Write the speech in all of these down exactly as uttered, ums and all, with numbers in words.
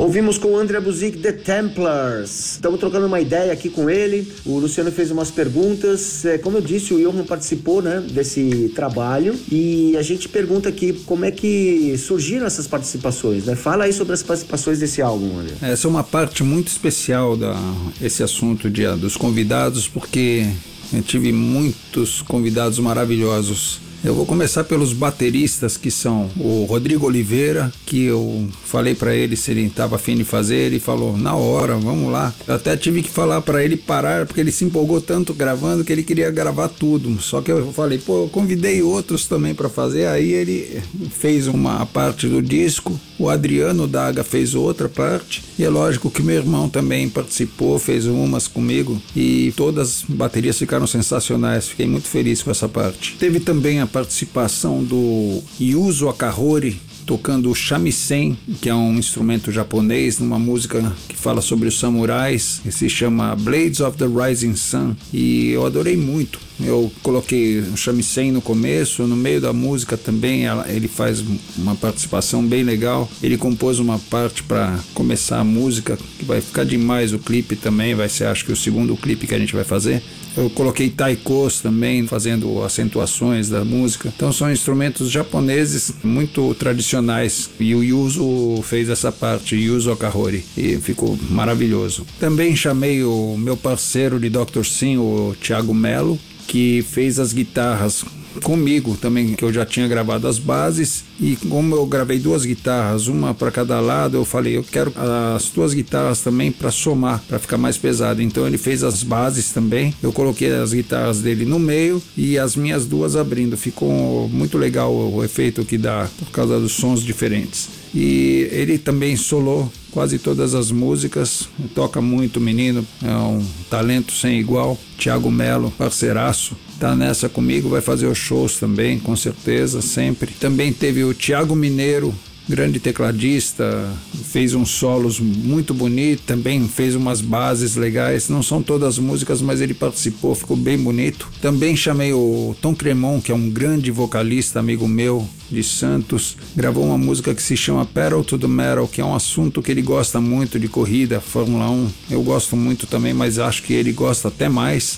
Ouvimos com o André Buzik The Templars. Estamos trocando uma ideia aqui com ele. O Luciano fez umas perguntas. É, como eu disse, o Johan participou, né, desse trabalho. E a gente pergunta aqui como é que surgiram essas participações, né? Fala aí sobre as participações desse álbum, André. Essa é uma parte muito especial da esse assunto de, dos convidados, porque eu tive muitos convidados maravilhosos. Eu vou começar pelos bateristas, que são o Rodrigo Oliveira, que eu falei para ele se ele estava afim de fazer, ele falou, na hora, vamos lá. Eu até tive que falar para ele parar, porque ele se empolgou tanto gravando que ele queria gravar tudo. Só que eu falei, pô, eu convidei outros também para fazer, aí ele fez uma parte do disco, o Adriano Daga fez outra parte, e é lógico que meu irmão também participou, fez umas comigo, e todas as baterias ficaram sensacionais, fiquei muito feliz com essa parte. Teve também a participação do Yuzo Akahori, tocando o shamisen, que é um instrumento japonês, numa música que fala sobre os samurais, que se chama Blades of the Rising Sun, e eu adorei muito. Eu coloquei o shamisen no começo, no meio da música também ela, ele faz uma participação bem legal. Ele compôs uma parte para começar a música, que vai ficar demais o clipe também, vai ser acho que o segundo clipe que a gente vai fazer. Eu coloquei taikos também, fazendo acentuações da música. Então são instrumentos japoneses muito tradicionais. E o Yuzo fez essa parte, Yuzo Akahori, e ficou maravilhoso. Também chamei o meu parceiro de doutor Sim, o Thiago Melo, que fez as guitarras comigo também, que eu já tinha gravado as bases, e como eu gravei duas guitarras, uma para cada lado, eu falei, eu quero as duas guitarras também para somar, para ficar mais pesado. Então ele fez as bases também, eu coloquei as guitarras dele no meio e as minhas duas abrindo, ficou muito legal o efeito que dá por causa dos sons diferentes. E ele também solou quase todas as músicas, toca muito, menino, é um talento sem igual. Thiago Melo, parceiraço, tá nessa comigo, vai fazer os shows também, com certeza, sempre. Também teve o Thiago Mineiro, grande tecladista, fez uns solos muito bonitos, também fez umas bases legais, não são todas as músicas, mas ele participou, ficou bem bonito. Também chamei o Tom Cremon, que é um grande vocalista, amigo meu, de Santos, gravou uma música que se chama Pedal to the Metal, que é um assunto que ele gosta muito de corrida, Fórmula um, eu gosto muito também, mas acho que ele gosta até mais,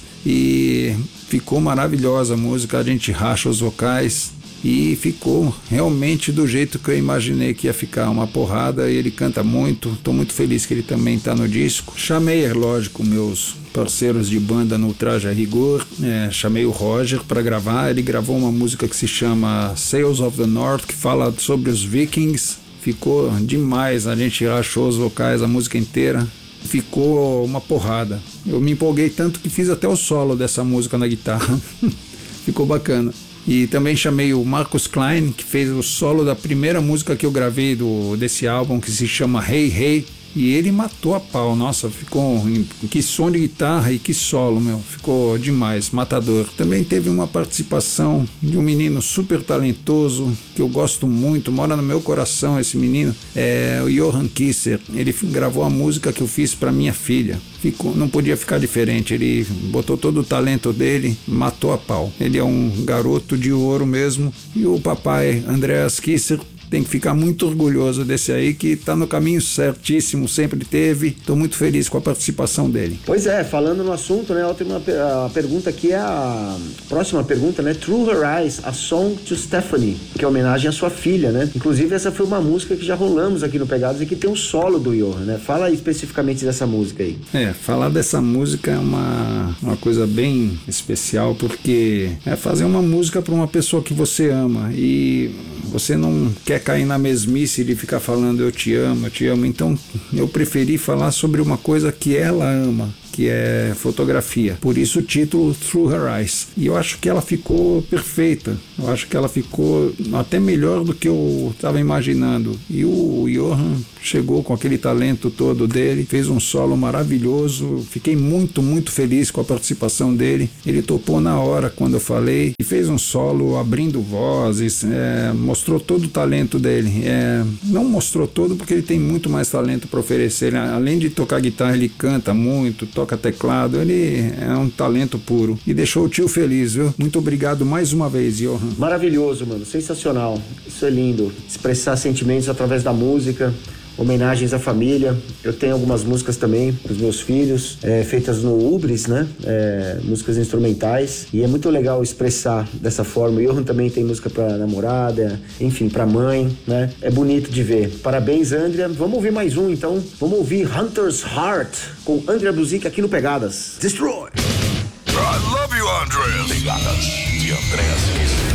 e ficou maravilhosa a música, a gente racha os vocais, e ficou realmente do jeito que eu imaginei que ia ficar, uma porrada, e ele canta muito, estou muito feliz que ele também está no disco. Chamei, é lógico, meus parceiros de banda no Traje a Rigor, é, chamei o Roger para gravar, ele gravou uma música que se chama Sails of the North, que fala sobre os vikings, ficou demais, a gente achou os vocais, a música inteira, ficou uma porrada. Eu me empolguei tanto que fiz até o solo dessa música na guitarra, ficou bacana. E também chamei o Marcus Klein, que fez o solo da primeira música que eu gravei do, desse álbum, que se chama Hey Hey, e ele matou a pau, nossa, ficou, que som de guitarra e que solo, meu, ficou demais, matador. Também teve uma participação de um menino super talentoso, que eu gosto muito, mora no meu coração esse menino, é o Johan Kisser, ele gravou a música que eu fiz para minha filha. Ficou, não podia ficar diferente, ele botou todo o talento dele, matou a pau. Ele é um garoto de ouro mesmo, e o papai Andreas Kisser tem que ficar muito orgulhoso desse aí, que está no caminho certíssimo, sempre teve. Estou muito feliz com a participação dele. Pois é, falando no assunto, né, a última a pergunta aqui é a próxima pergunta, né, Through Her Eyes, a Song to Stephanie, que é homenagem à sua filha, né? Inclusive essa foi uma música que já rolamos aqui no Pegados e que tem um solo do Johan, né? Fala aí especificamente dessa música aí. É, falar dessa música é uma, uma coisa bem especial, porque é fazer uma música para uma pessoa que você ama e você não quer cair na mesmice de ficar falando eu te amo, eu te amo, então eu preferi falar sobre uma coisa que ela ama, que é fotografia. Por isso o título Through Her Eyes. E eu acho que ela ficou perfeita. Eu acho que ela ficou até melhor do que eu estava imaginando. E o Johan chegou com aquele talento todo dele, fez um solo maravilhoso. Fiquei muito, muito feliz com a participação dele. Ele topou na hora quando eu falei e fez um solo abrindo vozes, é, mostrou todo o talento dele. É, não mostrou todo porque ele tem muito mais talento para oferecer. Ele, além de tocar guitarra, ele canta muito, toca toca teclado, ele é um talento puro e deixou o tio feliz, viu? Muito obrigado mais uma vez, Johan. Maravilhoso, mano, sensacional, isso é lindo, expressar sentimentos através da música. homenagens à família. Eu tenho algumas músicas também para os meus filhos, é, feitas no Ubris, né? É, músicas instrumentais. E é muito legal expressar dessa forma. O Johan também tem música para namorada, enfim, para mãe, né? É bonito de ver. Parabéns, Andrea. Vamos ouvir mais um, então. Vamos ouvir Hunter's Heart com Andrea Buzik aqui no Pegadas. Destroy! I love you, Andreas. Pegadas de Andreas.